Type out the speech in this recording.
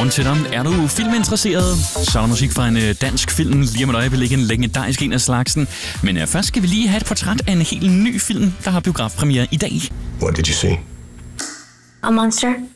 Godmorgen til dig. Er du filminteresseret? Så er der musik fra en dansk film. Lige om et øjeblik en legendarisk en af slagsen. Men først skal vi lige have et portræt af en helt ny film, der har biografpremiere i dag. What did you see? A monster.